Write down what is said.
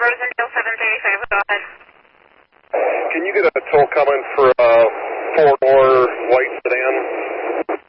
Rosendale 735, go ahead. Can you get a toll coming for